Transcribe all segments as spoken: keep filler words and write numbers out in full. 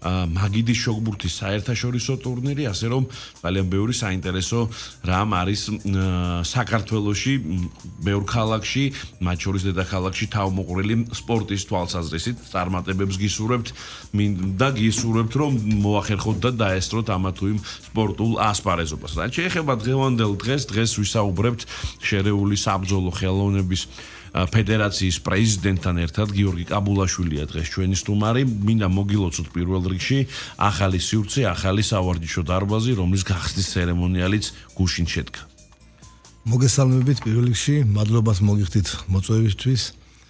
მაგიდის შოგბურთის საერთაშორისო ტურნირი, ასე რომ ძალიან ბევრი საინტერესო რამ არის საქართველოში, ბევრ ქალაქში, მათ შორის დედაქალაქში თავმოყრილი სპორტის თვალსაზრისით წარმატებებს გისურვებთ, მინდა გისურვებთ, რომ მოახერხოთ და დაესწროთ ამა თუ იმ სპორტულ ასპარეზობას. რაც შეეხება დღევანდელ დღეს, დღეს ვისაუბრებთ შერეული საბრძოლო ხელოვნების ფედერაციის პრეზიდენტთან ერთად გიორგი კაბულაშვილია დღეს ჩვენი სტუმარი. მინდა მოგილოცოთ პირველ რიგში ახალი სივრცე, ახალი სავარჯიშო დარბაზი, რომლის გახსნის ცერემონიალიც გუშინ შედგა. მოგესალმებით პირველ რიგში, მადლობას მოგიხდით მოწვევისთვის.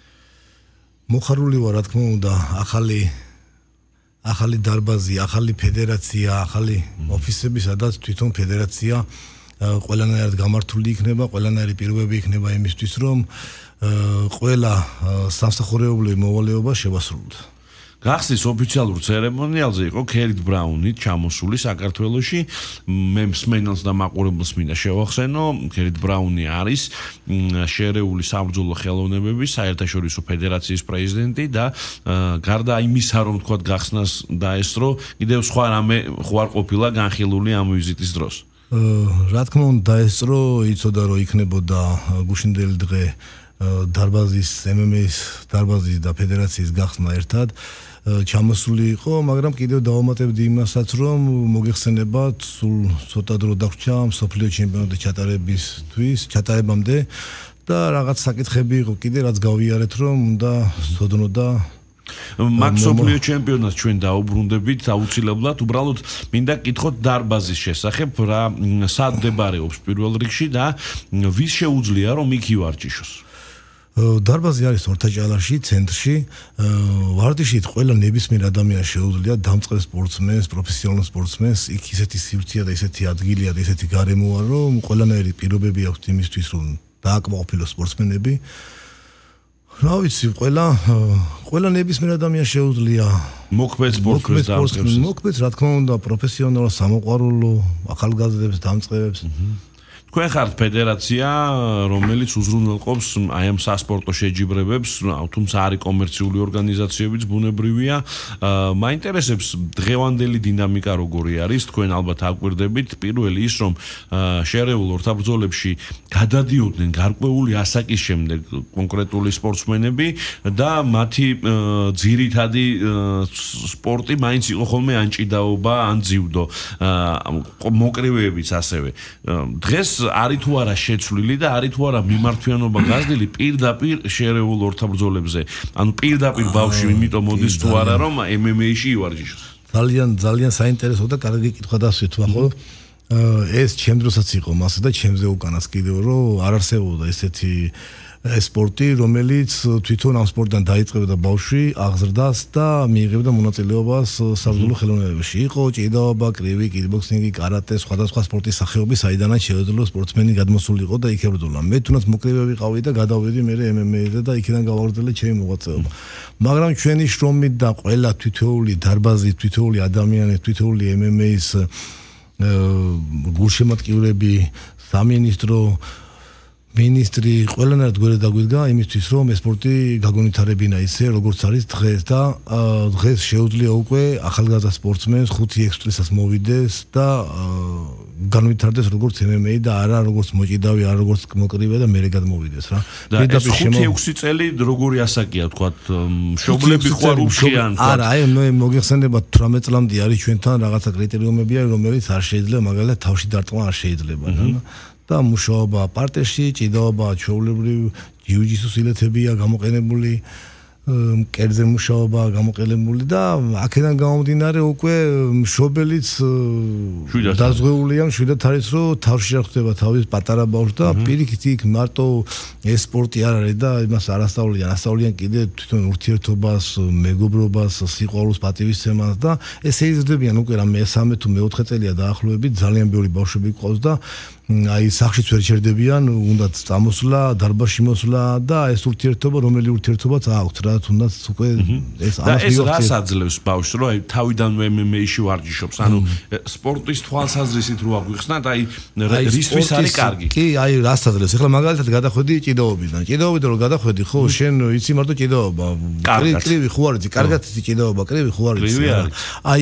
მოხარული ვარ, რა თქმა უნდა, ახალი ახალი დარბაზი, ახალი ფედერაცია, ახალი ოფისები, სადაც თვითონ ფედერაცია ყველანაირად გამართული იქნება, ყველანაირი პირობები იქნება იმისთვის, რომ ყველა სამსახურეობრივი მოვალეობა შევასრულოთ. გახსნის ოფიციალურ ცერემონიალზე იყო ქერით ბრაუნი ჩამოსული საქართველოში. მე მსმენელს და მაყურებელს მინდა შევახსენო, ქერით ბრაუნი არის შერეული საბრძოლო ხელოვნებების საერთაშორისო ფედერაციის პრეზიდენტი და გარდა იმისა, რომ თქვა გახსნას დაესწრო, კიდევ სხვა რამე ხო არ ყოფილა განხილული ამ ვიზიტის დროს. რა თქმა უნდა დაესწრო, იცოდა რომ იქნებოდა გუშინდელი დღე დარბაზის ემ ემ ეის დარბაზის და ფედერაციის გახსნა ერთად ჩამოსული იყო, მაგრამ კიდევ დავამატებდი იმასაც, რომ მოგეხსენებათ, სულ ცოტა დრო დაგვრჩა მსოფლიო ჩემპიონატის ჩატარებისთვის, ჩატარებამდე და რაღაც საკითხები იყო კიდე, რაც გავიარეთ, რომ უნდა სოდნოდა მაგ მსოფლიო ჩემპიონატს ჩვენ დაუბრუნდებით აუცილებლად, უბრალოდ მინდა გკითხოთ დარბაზის შესახებ, რა სად მდებარეობს პირველ რიგში და ვის შეუძლია რომ იქ ივარჯიშოს. დარბაზი არის ორთაჭალაში, ცენტრში. ვარჯიშით ყველა ნებისმიერ ადამიანს შეუძლია დამწყებ სპორტსმენს, პროფესიონალურ სპორტსმენს, იქ ისეთი სივრცეა და ისეთი ადგილია და ისეთი გარემოა, რომ ყველანაირი პირობები აქვს იმისთვის, რომ დააკმაყოფილოს სპორტსმენები. რა ვიცი, ყველა ყველა ნებისმიერ ადამიანს შეუძლია მოქმედ სპორტსმენს დამწყებს. მოქმედ, რა თქმა უნდა, პროფესიონალ, სამოყვარულო, ახალგაზრდებს, დამწყებებს. თქვენ ხართ ფედერაცია, რომელიც უზრუნველყოფს აი ამ სასპორტო შეჯიბრებებს, თუმცა არის კომერციული ორგანიზაციებიც ბუნებრივია. მაინტერესებს დღევანდელი დინამიკა როგორი არის, თქვენ ალბათ აკვირდებით. პირველი ის, რომ შერეულ ორთაბრძოლებში გადადიოდნენ გარკვეული ასაკის შემდეგ კონკრეტული სპორტსმენები და მათი ძირითადი სპორტი მაინც იყო ხოლმე ან ჭიდაობა, ან ძიუდო, მოკრივეებიც ასევე. დღეს არის თუ არა შეცვლილი და არის თუ არა მიმართვიანობა გაზრდილი პირდაპირ შერეულ ორთაბრძოლებზე. ანუ პირდაპირ ბავშვი იმიტომ მოდის თუ არა რომ ემ ემ ეიში ივარჯიშოს. ძალიან ძალიან საინტერესო და კარგი კითხვა დასვით, ხო? ეს ჩემ დროსაც იყო მასე და ჩემზე უკანაც კიდევ რომ არ არსებობდა ესეთი სპორტი, რომელიც თვითონ ამ სპორტთან დაიწყებდა ბავშვი, აღზრდას და მიიღებდა მონაწილეობას საბრძოლო ხელოვნებებში. იყო ჭიდაობა, კრივი, კიკბოქსინგი, კარატე, სხვადასხვა სპორტის სახეობები, საიდანაც შეეძლო სპორტსმენი გადმოსულიყო და იქ ებრძოლა. მე თუნდაც მოკრივე ვიყავი და გადავედი მე ემ ემ ეიზე და იქიდან გავაგრძელე ჩემი მოღვაწეობა. მაგრამ ჩვენი შრომით და ყველა თითოეული დარბაზი, თითოეული ადამიანი, თითოეული ემ ემ ეის გულშემატკივრები, სამინისტრო მინისტრი ყველანაირად გვერდ დაგვიდგა იმისთვის, რომ ეს სპორტი გაგონვითარებინა ისე, როგორც არის დღეს და დღეს შეუძლია უკვე ახალგაზრდა სპორტსმენს ხუთი ექვსი წლისას მოვიდეს და განვითარდეს როგორც ემ ემ ეი და არა როგორც მოჭიდავი, არა როგორც მოკრივე და მერე გადმოვიდეს რა. და ეს ხუთი ექვსი წელი როგორი ასაკია, თქვათ, მშობლები ხო არ უშიან? არა, აი მე მოგეხსენებათ თვრამეტ წლამდე არის ჩვენთან რაღაცა კრიტერიუმებია, რომელიც არ შეიძლება, მაგალითად თავში დარტყმა არ შეიძლება რა. და მუშაობა პარტიაში, ჭიდაობა, ჩვეულებრივ ჯიუ-ჯიტსუს ილეთებია გამოყენებული, კერძზე მუშაობა გამოყენებული და აქედან გამომდინარე უკვე მშობელიც დაზღვეულია მშვიდად არის, რომ თავში არ ხვდება თავის პატარა ბავშვს და პირიქით იქ მარტო ეს სპორტი არ არის და იმას არ ასწავლიან, ასწავლიან კიდე თვითონ ურთიერთობას, მეგობრობას, სიყვარულს, პატივისცემას და ესე იზრდებიან უკვე რა მესამე თუ მეოთხე წელია დაახლოებით, ძალიან ბევრი ბავშვები ყავს და აი სახშიც ვერ ჩერდებიან, უნდა წამოსვლა, დარბაზში მოსვლა და ეს ურთიერთობა, რომელი ურთიერთობაც აქვს რა, თუნდაც უკვე ეს ამას მივახციეთ. და ეს რას აძლევს ბავშვს, რომ აი თავიდანვე ემ ემ ეიში ვარჯიშობს, ანუ სპორტის თვალსაზრისით რო აგვიხსნათ, აი რისთვის არის კარგი? კი, აი რას აძლევს? ეხლა მაგალითად გადახვედი ჭიდაობიდან. ჭიდაობიდან რო გადახვედი, ხო, შენ იცი მარტო ჭიდაობა. კრივი ხო არ იცი, კარგად იცი ჭიდაობა, კრივი ხო არ იცი. აი